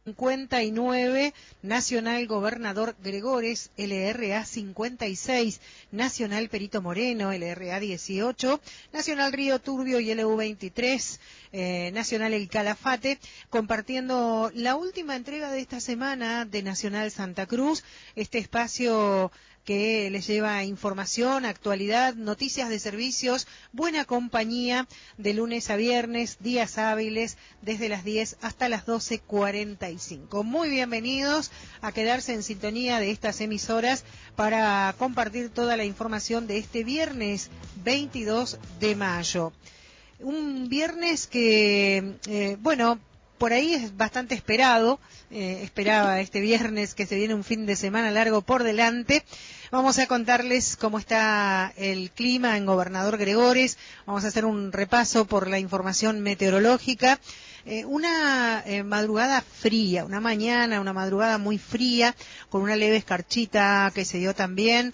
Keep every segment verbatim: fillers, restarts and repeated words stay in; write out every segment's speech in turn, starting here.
cincuenta y nueve, Nacional Gobernador Gregores, L R A cincuenta y seis, Nacional Perito Moreno, L R A dieciocho, Nacional Río Turbio y L U veintitrés, eh, Nacional El Calafate, compartiendo la última entrega de esta semana de Nacional Santa Cruz, este espacio que les lleva información, actualidad, noticias de servicios, buena compañía, de lunes a viernes, días hábiles, desde las diez hasta las doce cuarenta y cinco. Muy bienvenidos a quedarse en sintonía de estas emisoras para compartir toda la información de este viernes veintidós de mayo. Un viernes que, eh, bueno, por ahí es bastante esperado, eh, esperaba este viernes que se viene un fin de semana largo por delante. Vamos a contarles cómo está el clima en Gobernador Gregores, vamos a hacer un repaso por la información meteorológica. Eh, una eh, madrugada fría, una mañana, una madrugada muy fría, con una leve escarchita que se dio también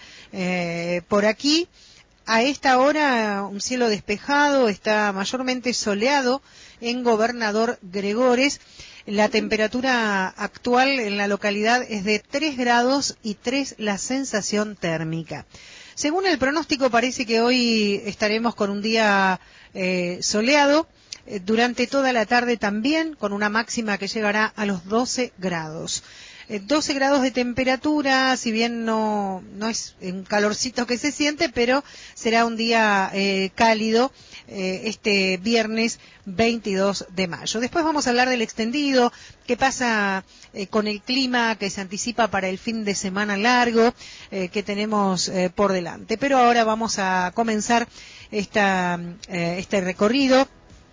eh, por aquí. A esta hora un cielo despejado, está mayormente soleado en Gobernador Gregores. La temperatura actual en la localidad es de tres grados y tres la sensación térmica. Según el pronóstico parece que hoy estaremos con un día eh, soleado, eh, durante toda la tarde también, con una máxima que llegará a los doce grados. doce grados de temperatura, si bien no, no es un calorcito que se siente, pero será un día eh, cálido eh, este viernes veintidós de mayo. Después vamos a hablar del extendido, qué pasa eh, con el clima que se anticipa para el fin de semana largo eh, que tenemos eh, por delante. Pero ahora vamos a comenzar esta, eh, este recorrido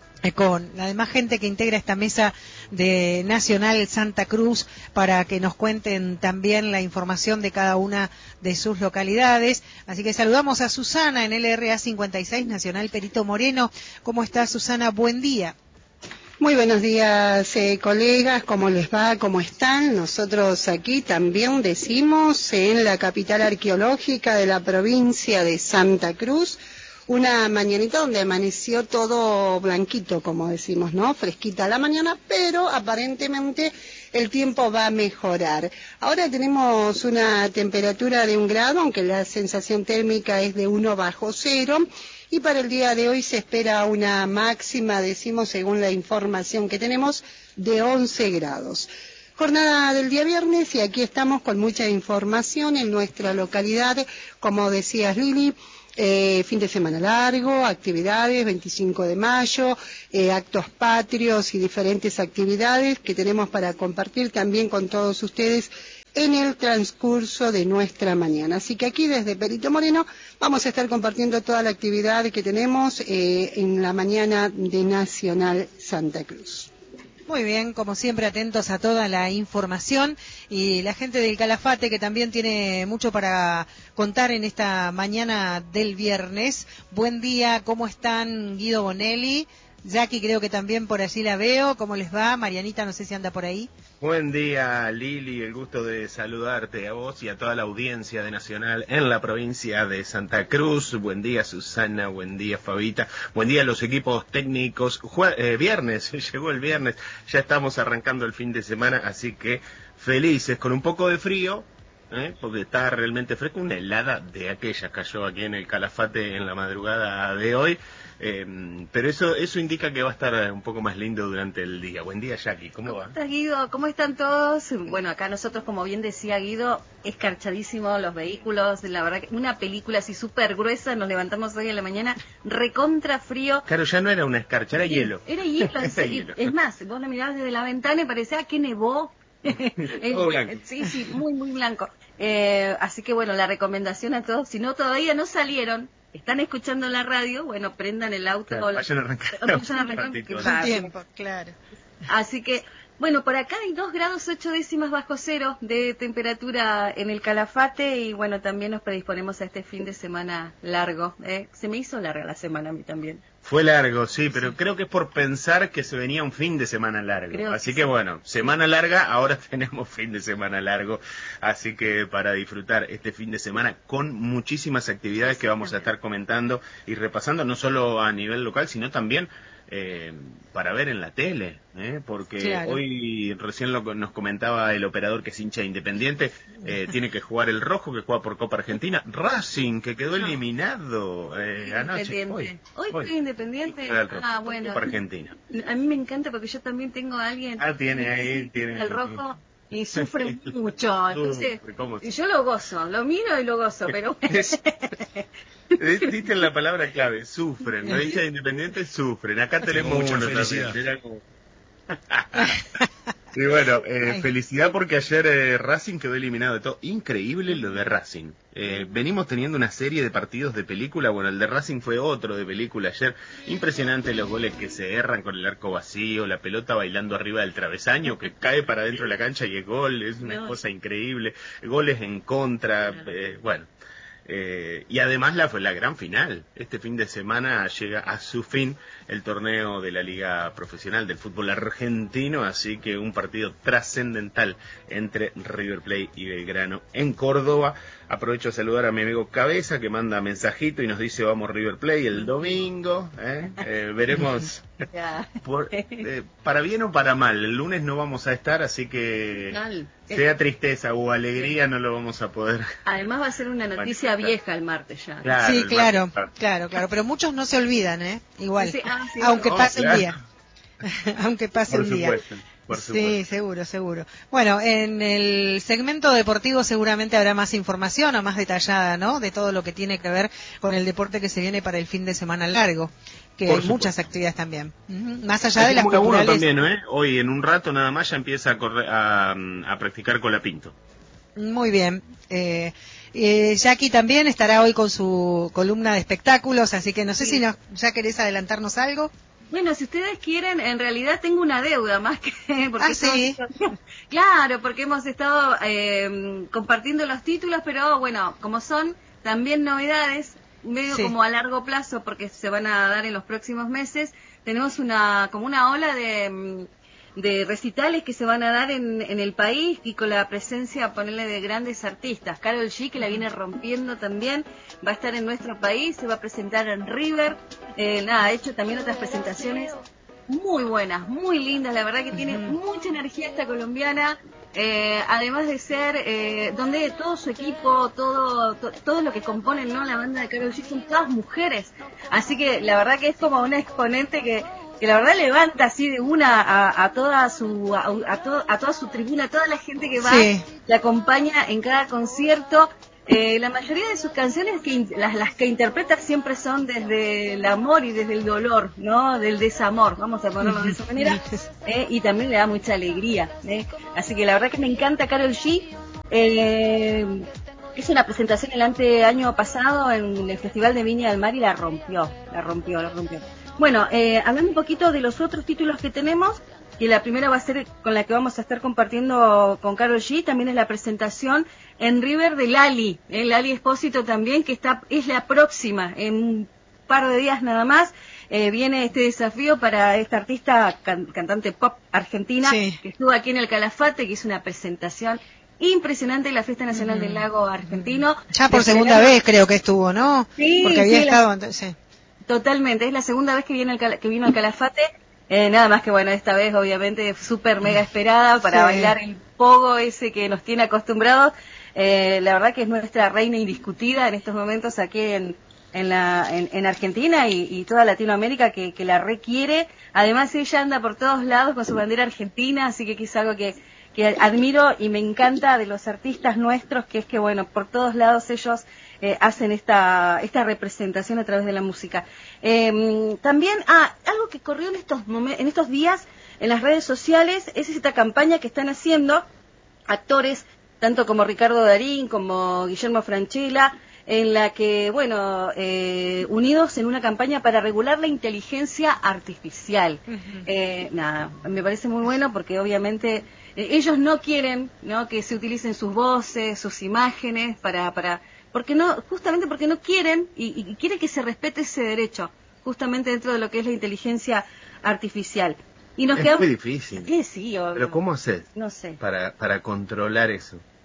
con la demás gente que integra esta mesa de Nacional Santa Cruz para que nos cuenten también la información de cada una de sus localidades. Así que saludamos a Susana en L R A cincuenta y seis, Nacional Perito Moreno. ¿Cómo está, Susana? Buen día. Muy buenos días, eh, colegas, ¿cómo les va? ¿Cómo están? Nosotros aquí también decimos en la capital arqueológica de la provincia de Santa Cruz, una mañanita donde amaneció todo blanquito, como decimos, ¿no? Fresquita la mañana, pero aparentemente el tiempo va a mejorar. Ahora tenemos una temperatura de un grado, aunque la sensación térmica es de uno bajo cero, y para el día de hoy se espera una máxima, decimos según la información que tenemos, de once grados. Jornada del día viernes y aquí estamos con mucha información en nuestra localidad, como decías Lili. Eh, fin de semana largo, actividades, veinticinco de mayo, eh, actos patrios y diferentes actividades que tenemos para compartir también con todos ustedes en el transcurso de nuestra mañana. Así que aquí desde Perito Moreno vamos a estar compartiendo toda la actividad que tenemos eh, en la mañana de Nacional Santa Cruz. Muy bien, como siempre atentos a toda la información y la gente del Calafate que también tiene mucho para contar en esta mañana del viernes. Buen día, ¿cómo están? Guido Bonelli, Jackie creo que también por allí la veo, ¿cómo les va? Marianita no sé si anda por ahí. Buen día, Lili, el gusto de saludarte a vos y a toda la audiencia de Nacional en la provincia de Santa Cruz. Buen día, Susana, buen día, Fabita, buen día a los equipos técnicos. Jue- eh, viernes, llegó el viernes, ya estamos arrancando el fin de semana, así que felices, con un poco de frío, ¿eh? Porque está realmente fresco, una helada de aquellas cayó aquí en el Calafate en la madrugada de hoy. Eh, pero eso eso indica que va a estar un poco más lindo durante el día. Buen día, Jackie, ¿cómo va? ¿Cómo estás, Guido? ¿Cómo están todos? Bueno, acá nosotros, como bien decía Guido, escarchadísimo los vehículos, la verdad que una película así súper gruesa, nos levantamos hoy en la mañana, recontra frío. Claro, ya no era una escarcha, era Sí, hielo. Era hielo, Era sí, hielo. es más, vos la mirabas desde la ventana y parecía que nevó. El- Todo blanco. sí, sí, muy, muy blanco. Eh, así que bueno, la recomendación a todos, si no todavía no salieron, están escuchando la radio, bueno, prendan el auto. Claro, o la- vayan a arrancar. o vayan a Un arrancar, ratito que antes. va. Un tiempo, claro. Así que, bueno, por acá hay dos grados ocho décimas bajo cero de temperatura en el Calafate y bueno, también nos predisponemos a este fin de semana largo. ¿eh? Se me hizo larga la semana a mí también. Fue largo, sí, pero sí. Creo que es por pensar que se venía un fin de semana largo. Creo así que que sí. bueno, semana larga, ahora tenemos fin de semana largo. Así que para disfrutar este fin de semana con muchísimas actividades que vamos a estar comentando y repasando, no solo a nivel local, sino también eh, para ver en la tele, ¿eh? Porque claro. hoy recién lo, nos comentaba el operador que es hincha Independiente, eh, tiene que jugar el rojo que juega por Copa Argentina, Racing que quedó eliminado eh, anoche. Hoy, hoy, hoy estoy Independiente. Ah, bueno. Copa Argentina. A mí me encanta porque yo también tengo a alguien. Ah, tiene ahí, tiene el rojo. Y sufre mucho, entonces y yo lo gozo, lo miro y lo gozo, pero diste la palabra clave, sufren, los hinchas independientes sufren, acá tenemos mucha uno felicidad. También, como... Y bueno, eh, felicidad porque ayer eh, Racing quedó eliminado de todo. Increíble lo de Racing. Eh, venimos teniendo una serie de partidos de película. Bueno, el de Racing fue otro de película ayer. Impresionante los goles que se erran con el arco vacío, la pelota bailando arriba del travesaño que cae para dentro de la cancha y es gol. Es una cosa increíble. Goles en contra. Eh, bueno. Eh, y además la, la gran final. Este fin de semana llega a su fin el torneo de la Liga Profesional del Fútbol Argentino, así que un partido trascendental entre River Plate y Belgrano en Córdoba. Aprovecho a saludar a mi amigo Cabeza, que manda mensajito y nos dice vamos River Plate el domingo. ¿eh? Eh, veremos por, eh, para bien o para mal. El lunes no vamos a estar, así que sea tristeza o alegría no lo vamos a poder. Además va a ser una noticia vieja el martes ya. Claro, sí, claro, martes. claro, claro. Pero muchos no se olvidan, ¿eh? Igual. Sí, ah, sí, aunque pase un día. Aunque pase Por un día. Supuesto. Por sí, seguro, seguro. Bueno, en el segmento deportivo seguramente habrá más información o más detallada, ¿no? De todo lo que tiene que ver con el deporte que se viene para el fin de semana largo, que por hay supuesto. Muchas actividades también. Uh-huh. Más allá hay de las culturales. Uno también, ¿eh? Hoy en un rato nada más ya empieza a, correr, a, a practicar colapinto. Muy bien. Eh, eh, Jackie también estará hoy con su columna de espectáculos, así que no sé sí. si nos, ya querés adelantarnos algo. Bueno, si ustedes quieren, en realidad tengo una deuda más que... Porque ah, sí. Estamos, claro, porque hemos estado eh, compartiendo los títulos, pero bueno, como son también novedades, medio sí. como a largo plazo, porque se van a dar en los próximos meses, tenemos una como una ola de, de recitales que se van a dar en, en el país y con la presencia, ponerle, de grandes artistas. Karol G, que la viene rompiendo también, va a estar en nuestro país, se va a presentar en River. Eh, nada, ha hecho también otras presentaciones muy buenas, muy lindas, la verdad que tiene uh-huh. mucha energía esta colombiana, eh, además de ser, eh, donde todo su equipo, todo to, todo lo que componen, ¿no? La banda de Karol G son todas mujeres, así que la verdad que es como una exponente que, que la verdad levanta así de una a, a toda su a, a, todo, a toda su tribuna, a toda la gente que va, sí. la acompaña en cada concierto. Eh, la mayoría de sus canciones, que las, las que interpreta siempre son desde el amor y desde el dolor, ¿no? Del desamor, vamos a ponerlo de esa manera, eh, y también le da mucha alegría, ¿eh? Así que la verdad que me encanta Karol G. Eh, hizo una presentación el ante año pasado en el Festival de Viña del Mar y la rompió, la rompió, la rompió. Bueno, eh, hablando un poquito de los otros títulos que tenemos, que la primera va a ser con la que vamos a estar compartiendo con Karol G, también es la presentación en River de Lali, eh, Lali Espósito también, que está es la próxima, en un par de días nada más, eh, viene este desafío para esta artista, can, cantante pop argentina, sí. que estuvo aquí en el Calafate, que hizo una presentación impresionante en la Fiesta Nacional uh-huh. del Lago Argentino. Ya por segunda celebra... vez creo que estuvo, ¿no? Sí, porque había sí, estado... La... Sí. Totalmente, es la segunda vez que viene el Cal... que vino al Calafate. Eh, nada más que bueno, esta vez obviamente súper mega esperada para sí. bailar el pogo ese que nos tiene acostumbrados. Eh, la verdad que es nuestra reina indiscutida en estos momentos aquí en, en, la, en, en Argentina y, y toda Latinoamérica que, que la requiere. Además ella anda por todos lados con su bandera argentina, así que es algo que, que admiro y me encanta de los artistas nuestros, que es que bueno, por todos lados ellos Eh, hacen esta esta representación a través de la música. Eh, también, ah, algo que corrió en estos momen- en estos días en las redes sociales es esta campaña que están haciendo actores, tanto como Ricardo Darín, como Guillermo Francella, en la que, bueno, eh, unidos en una campaña para regular la inteligencia artificial. Uh-huh. Eh, nada, me parece muy bueno porque obviamente eh, ellos no quieren, ¿no?, que se utilicen sus voces, sus imágenes para para porque no, justamente porque no quieren y, y quieren que se respete ese derecho, justamente dentro de lo que es la inteligencia artificial. Y nos es quedamos... muy difícil. Eh, sí, obvio. Pero ¿cómo haces? No sé. Para, para controlar eso.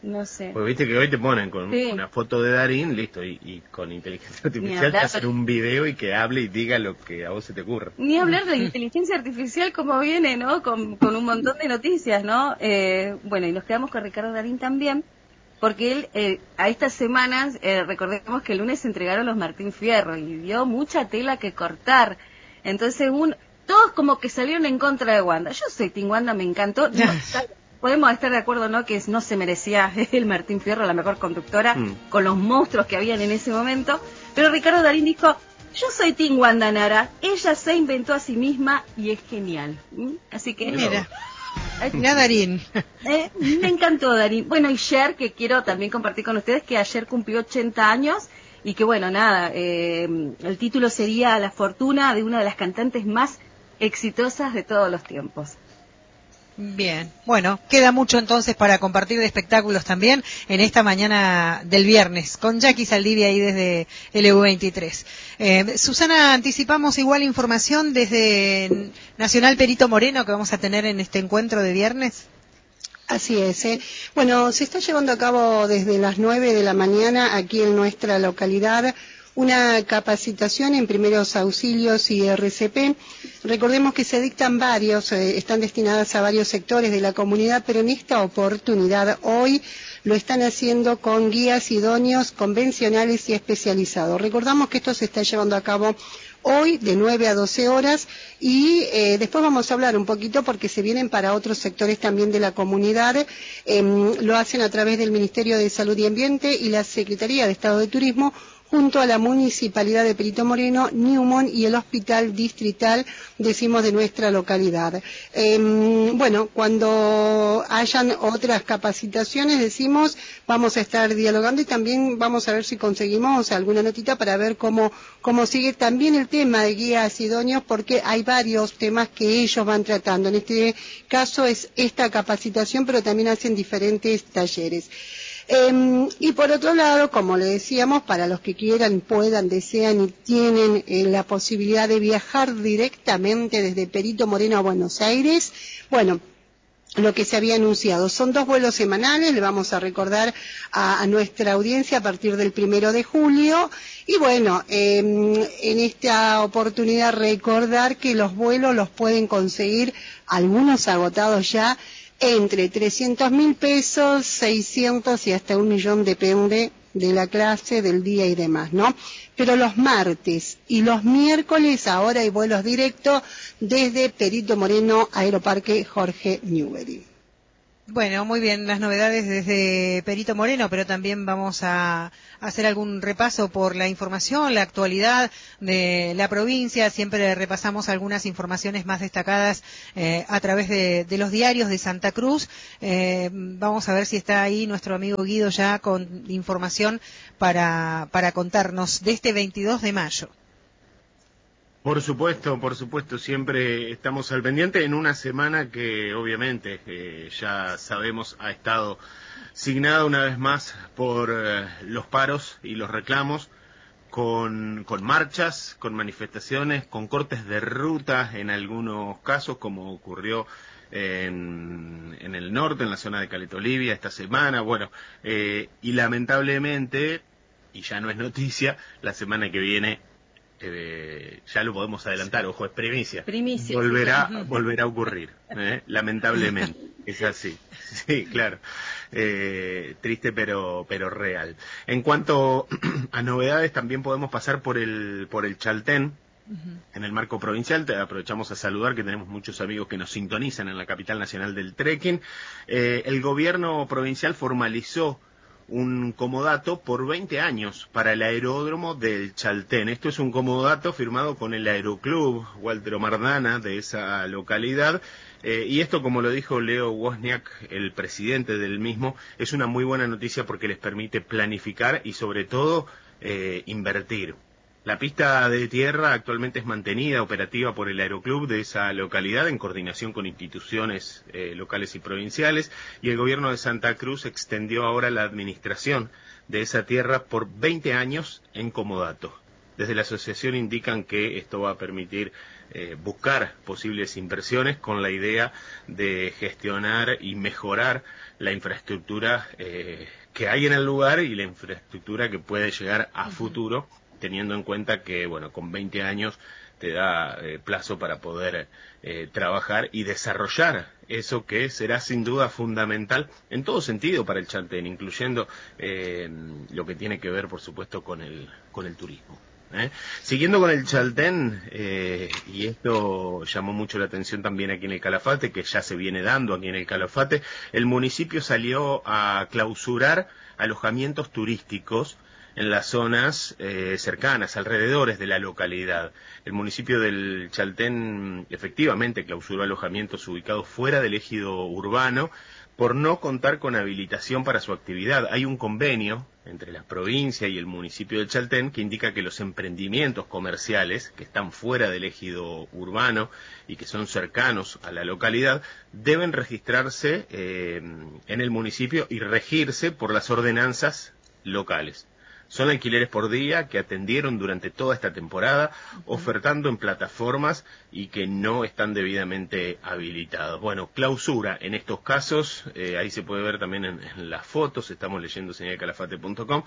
no sé. Pues viste que hoy te ponen con Sí. una foto de Darín, listo, y, y con inteligencia artificial te hacen un video y que hable y diga lo que a vos se te ocurre. Ni hablar de inteligencia artificial como viene, ¿no? Con, con un montón de noticias, ¿no? Eh, bueno, y nos quedamos con Ricardo Darín también, porque él eh, a estas semanas, eh, recordemos que el lunes se entregaron los Martín Fierro y dio mucha tela que cortar. Entonces, un, todos como que salieron en contra de Wanda. Yo soy Team Wanda, me encantó. No, podemos estar de acuerdo, ¿no? Que no se merecía el Martín Fierro, la mejor conductora, mm. con los monstruos que habían en ese momento. Pero Ricardo Darín dijo, yo soy Team Wanda Nara, ella se inventó a sí misma y es genial. ¿Mm? Así que... Mira. Mira Darín. Eh, me encantó Darín. Bueno, y Cher, que quiero también compartir con ustedes, que ayer cumplió ochenta años y que bueno, nada, eh, el título sería La fortuna de una de las cantantes más exitosas de todos los tiempos. Bien, bueno, queda mucho entonces para compartir de espectáculos también en esta mañana del viernes, con Jackie Saldivia ahí desde L U veintitrés. Eh, Susana, anticipamos igual información desde Nacional Perito Moreno que vamos a tener en este encuentro de viernes. Así es. ¿eh? Bueno, se está llevando a cabo desde las nueve de la mañana aquí en nuestra localidad una capacitación en primeros auxilios y R C P. Recordemos que se dictan varios, eh, están destinadas a varios sectores de la comunidad, pero en esta oportunidad hoy lo están haciendo con guías idóneos convencionales y especializados. Recordamos que esto se está llevando a cabo hoy de nueve a doce horas y eh, después vamos a hablar un poquito porque se vienen para otros sectores también de la comunidad. Eh, lo hacen a través del Ministerio de Salud y Ambiente y la Secretaría de Estado de Turismo, junto a la Municipalidad de Perito Moreno, Newmont y el Hospital Distrital, decimos, de nuestra localidad. Eh, bueno, cuando hayan otras capacitaciones, decimos, vamos a estar dialogando y también vamos a ver si conseguimos alguna notita para ver cómo, cómo sigue también el tema de guías idóneos, porque hay varios temas que ellos van tratando. En este caso es esta capacitación, pero también hacen diferentes talleres. Eh, y por otro lado, como le decíamos, para los que quieran, puedan, desean y tienen eh, la posibilidad de viajar directamente desde Perito Moreno a Buenos Aires, bueno, lo que se había anunciado son dos vuelos semanales, le vamos a recordar a, a nuestra audiencia a partir del primero de julio, y bueno, eh, en esta oportunidad recordar que los vuelos los pueden conseguir, algunos agotados ya, entre trescientos mil pesos, seiscientos y hasta un millón, depende de la clase, del día y demás, ¿no? Pero los martes y los miércoles ahora hay vuelos directos desde Perito Moreno, Aeroparque Jorge Newbery. Bueno, muy bien, las novedades desde Perito Moreno, pero también vamos a hacer algún repaso por la información, la actualidad de la provincia. Siempre repasamos algunas informaciones más destacadas eh, a través de, de los diarios de Santa Cruz. Eh, vamos a ver si está ahí nuestro amigo Guido ya con información para, para contarnos de este veintidós de mayo. Por supuesto, por supuesto, siempre estamos al pendiente en una semana que obviamente eh, ya sabemos ha estado signada una vez más por eh, los paros y los reclamos, con, con marchas, con manifestaciones, con cortes de ruta en algunos casos, como ocurrió en, en el norte, en la zona de Caleta Olivia esta semana, bueno, eh, y lamentablemente, y ya no es noticia, la semana que viene Eh, ya lo podemos adelantar, ojo, es primicia. Primicia. Volverá, Sí. volverá a ocurrir, ¿eh? Lamentablemente, es así. Sí, claro. Eh, triste pero, pero real. En cuanto a novedades, también podemos pasar por el, por el Chaltén. Uh-huh. En el marco provincial, te aprovechamos a saludar que tenemos muchos amigos que nos sintonizan en la capital nacional del trekking. Eh, el gobierno provincial formalizó un comodato por veinte años para el aeródromo del Chaltén. Esto es un comodato firmado con el Aeroclub Walter Mardana de esa localidad, eh, y esto, como lo dijo Leo Wozniak, el presidente del mismo, es una muy buena noticia porque les permite planificar y sobre todo eh, invertir. La pista de tierra actualmente es mantenida operativa por el Aeroclub de esa localidad en coordinación con instituciones eh, locales y provinciales, y el gobierno de Santa Cruz extendió ahora la administración de esa tierra por veinte años en comodato. Desde la asociación indican que esto va a permitir eh, buscar posibles inversiones con la idea de gestionar y mejorar la infraestructura eh, que hay en el lugar y la infraestructura que puede llegar a futuro, teniendo en cuenta que, bueno, con veinte años te da eh, plazo para poder eh, trabajar y desarrollar eso que será sin duda fundamental en todo sentido para el Chaltén, incluyendo eh, lo que tiene que ver, por supuesto, con el, con el turismo. ¿Eh? Siguiendo con el Chaltén, eh, y esto llamó mucho la atención también aquí en el Calafate, que ya se viene dando aquí en el Calafate, el municipio salió a clausurar alojamientos turísticos en las zonas eh, cercanas, alrededores de la localidad. El municipio del Chaltén efectivamente clausuró alojamientos ubicados fuera del ejido urbano por no contar con habilitación para su actividad. Hay un convenio entre la provincia y el municipio de Chaltén que indica que los emprendimientos comerciales que están fuera del ejido urbano y que son cercanos a la localidad deben registrarse eh, en el municipio y regirse por las ordenanzas locales. Son alquileres por día que atendieron durante toda esta temporada, ofertando en plataformas y que no están debidamente habilitados. Bueno, clausura en estos casos, eh, ahí se puede ver también en, en las fotos, estamos leyendo señal calafate punto com,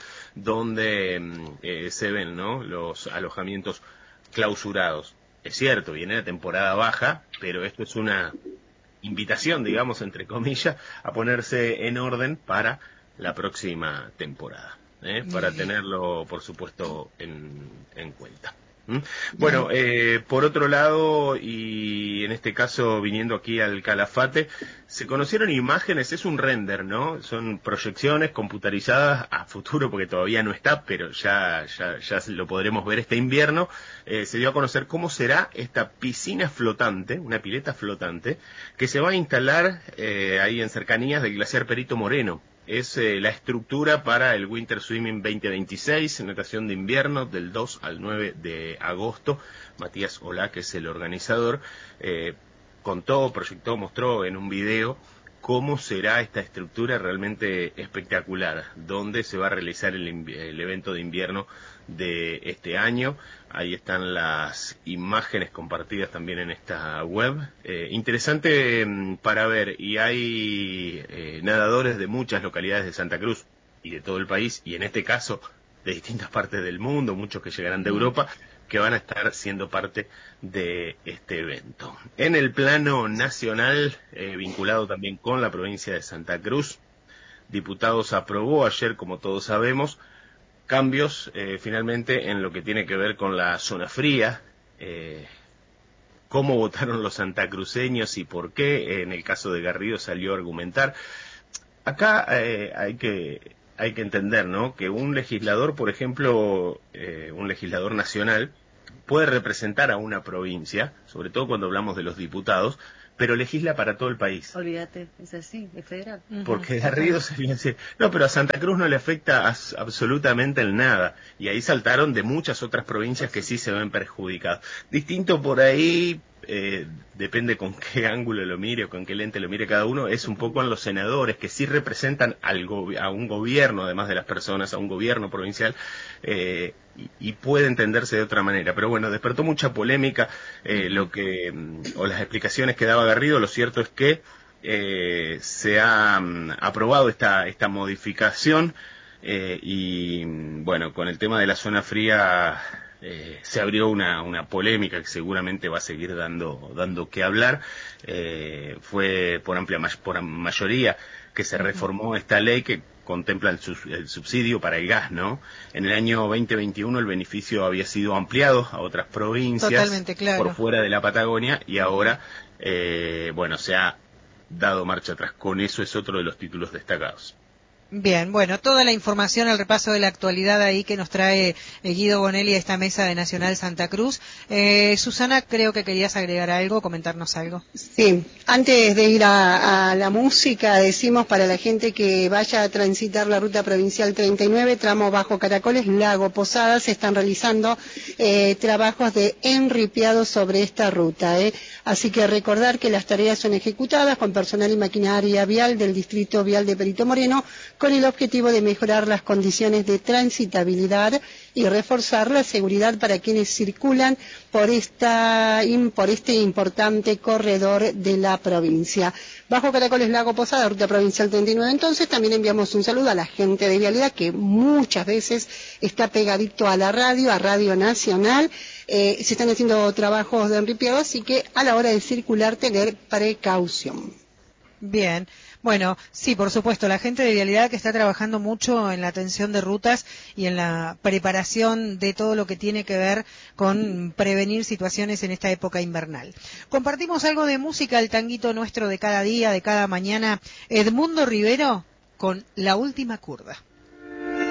donde eh, se ven, ¿no?, los alojamientos clausurados. Es cierto, viene la temporada baja, pero esto es una invitación, digamos, entre comillas, a ponerse en orden para la próxima temporada. ¿Eh? Para tenerlo, por supuesto, en, en cuenta. ¿Mm? Bueno, eh, por otro lado, y en este caso viniendo aquí al Calafate, se conocieron imágenes, es un render, ¿no? Son proyecciones computarizadas a futuro, porque todavía no está, pero ya, ya, ya lo podremos ver este invierno. Eh, se dio a conocer cómo será esta piscina flotante, una pileta flotante, que se va a instalar eh, ahí en cercanías del glaciar Perito Moreno. Es eh, la estructura para el Winter Swimming veinte veintiséis, natación de invierno, del dos al nueve de agosto. Matías Olá, que es el organizador, eh, contó, proyectó, mostró en un video cómo será esta estructura realmente espectacular, donde se va a realizar el, el evento de invierno de este año. Ahí están las imágenes compartidas también en esta web. Eh, interesante eh, para ver, y hay eh, nadadores de muchas localidades de Santa Cruz y de todo el país, y en este caso de distintas partes del mundo, muchos que llegarán de Europa, que van a estar siendo parte de este evento. En el plano nacional, eh, vinculado también con la provincia de Santa Cruz, Diputados aprobó ayer, como todos sabemos, cambios eh, finalmente en lo que tiene que ver con la zona fría, eh, cómo votaron los santacruceños y por qué. En el caso de Garrido salió a argumentar. Acá eh, hay que hay que entender, ¿no?, que un legislador, por ejemplo, eh, un legislador nacional, puede representar a una provincia, sobre todo cuando hablamos de los diputados, pero legisla para todo el país. Olvídate, es así, es federal. Porque Garrido sería decir, no, pero a Santa Cruz no le afecta as, absolutamente en nada. Y ahí saltaron de muchas otras provincias que sí se ven perjudicadas. Distinto por ahí, eh, depende con qué ángulo lo mire o con qué lente lo mire cada uno, es un poco en los senadores, que sí representan al go a un gobierno, además de las personas, a un gobierno provincial, eh, y, y puede entenderse de otra manera. Pero bueno, despertó mucha polémica eh, lo que o las explicaciones que daba Garrido. Lo cierto es que eh, se ha um, aprobado esta esta modificación eh, y bueno, con el tema de la zona fría eh, se abrió una una polémica que seguramente va a seguir dando dando que hablar. Eh, fue por amplia por mayoría que se reformó esta ley que contempla el, sub, el subsidio para el gas, ¿no? En el año veinte veintiuno el beneficio había sido ampliado a otras provincias. Totalmente, claro. Por fuera de la Patagonia, y ahora, eh, bueno, se ha dado marcha atrás. Con eso es otro de los títulos destacados. Bien, bueno, toda la información, el repaso de la actualidad ahí que nos trae eh, Guido Bonelli a esta mesa de Nacional Santa Cruz. Eh, Susana, creo que querías agregar algo, comentarnos algo. Sí, antes de ir a, a la música, decimos para la gente que vaya a transitar la ruta provincial treinta y nueve, tramo Bajo Caracoles, Lago Posadas, se están realizando eh, trabajos de enripiado sobre esta ruta. Eh. Así que recordar que las tareas son ejecutadas con personal y maquinaria vial del Distrito Vial de Perito Moreno, con el objetivo de mejorar las condiciones de transitabilidad y reforzar la seguridad para quienes circulan por, esta, por este importante corredor de la provincia. Bajo Caracoles Lago Posada, ruta provincial treinta y nueve, entonces también enviamos un saludo a la gente de Vialidad que muchas veces está pegadito a la radio, a Radio Nacional. Eh, se están haciendo trabajos de enripiado, así que a la hora de circular tener precaución. Bien, bueno, sí, por supuesto, la gente de Vialidad que está trabajando mucho en la atención de rutas y en la preparación de todo lo que tiene que ver con prevenir situaciones en esta época invernal. Compartimos algo de música, el tanguito nuestro de cada día, de cada mañana, Edmundo Rivero con La Última Curda.